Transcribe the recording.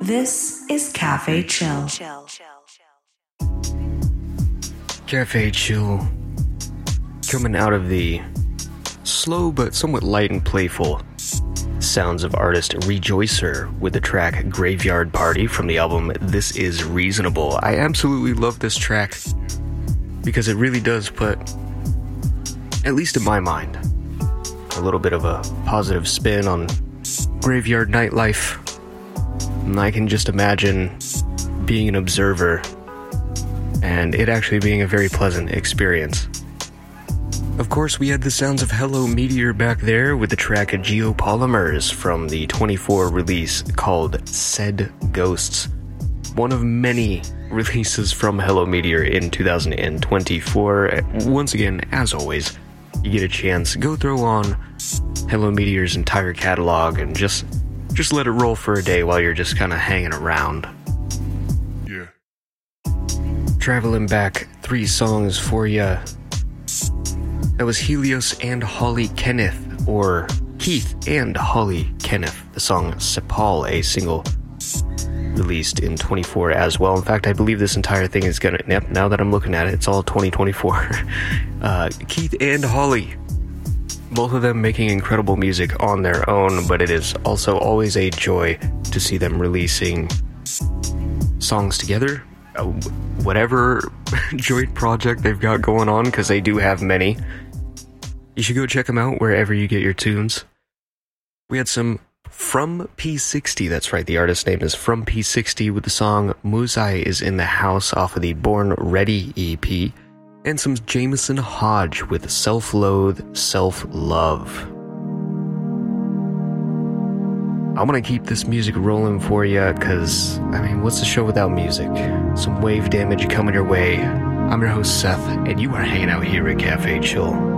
This is Cafe Chill. Cafe Chill, coming out of the slow but somewhat light and playful sounds of artist Rejoicer with the track Graveyard Party from the album This Is Reasonable. I absolutely love this track because it really does put, at least in my mind, a little bit of a positive spin on graveyard nightlife. And I can just imagine being an observer and it actually being a very pleasant experience. Of course, we had the sounds of Hello Meteor back there with the track Geopolymers from the 24 release called Said Ghosts. One of many releases from Hello Meteor in 2024. Once again, as always, you get a chance, go throw on Hello Meteor's entire catalog and just let it roll for a day while you're just kind of hanging around. Yeah. Traveling back 3 songs for ya. That was Helios and Holly Kenneth, or Keith and Holly Kenneth. The song Sepal, a single released in 24 as well. In fact, I believe this entire thing is gonna, yep, now that I'm looking at it, it's all 2024. Keith and Holly. Both of them making incredible music on their own, but it is also always a joy to see them releasing songs together. Whatever joint project they've got going on, because they do have many. You should go check them out wherever you get your tunes. We had some From P60, that's right, the artist's name is From P60 with the song Muzai is in the House off of the Born Ready EP. And some Jameson Hodge with Self-Loathe, Self-Love. I'm gonna keep this music rolling for you, cause, I mean, what's the show without music? Some wave damage coming your way. I'm your host, Seth, and you are hanging out here at Cafe Chill.